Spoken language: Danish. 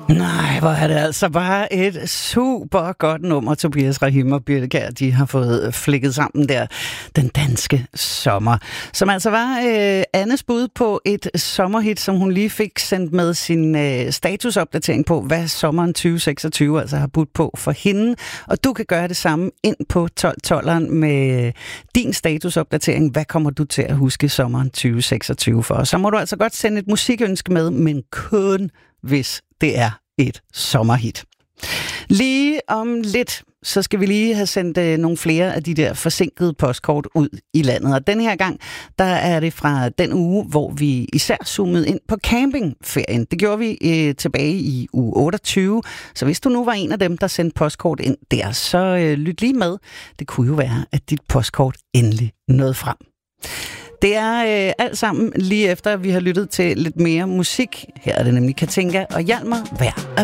Nej, hvor er det altså bare et super godt nummer, Tobias Rahim og Birthe Kjær, de har fået flikket sammen der. Den danske sommer, som altså var Annes bud på et sommerhit, som hun lige fik sendt med sin statusopdatering på, hvad sommeren 2026 altså har budt på for hende. Og du kan gøre det samme ind på 12-12'eren med din statusopdatering. Hvad kommer du til at huske sommeren 2026 for? Så må du altså godt sende et musikønske med, men kun hvis det er et sommerhit. Lige om lidt, så skal vi lige have sendt nogle flere af de der forsinkede postkort ud i landet. Og den her gang, der er det fra den uge, hvor vi især zoomede ind på campingferien. Det gjorde vi tilbage i uge 28. Så hvis du nu var en af dem, der sendte postkort ind der, så lyt lige med. Det kunne jo være, at dit postkort endelig nåede frem. Det er alt sammen lige efter, at vi har lyttet til lidt mere musik. Her er det nemlig Katinka og Hjalmar, Vejr er